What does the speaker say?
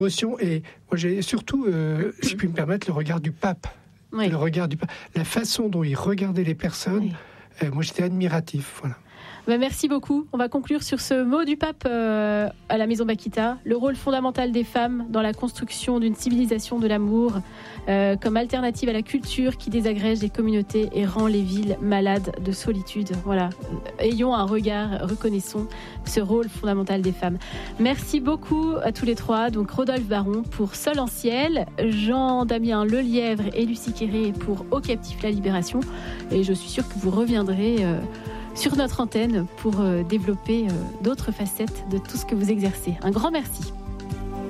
Émotion, et moi j'ai surtout, si je puis me permettre, le regard du pape. Oui. Le regard du pape. La façon dont il regardait les personnes, moi j'étais admiratif. Voilà. Merci beaucoup. On va conclure sur ce mot du pape à la Maison Bakita. Le rôle fondamental des femmes dans la construction d'une civilisation de l'amour, comme alternative à la culture qui désagrège les communautés et rend les villes malades de solitude. Voilà. Ayons un regard, reconnaissons ce rôle fondamental des femmes. Merci beaucoup à tous les trois. Donc Rodolphe Baron pour Sol en ciel, Jean-Damien Lelièvre et Lucie Quéré pour Au captif la libération. Et je suis sûre que vous reviendrez sur notre antenne pour développer d'autres facettes de tout ce que vous exercez. Un grand merci.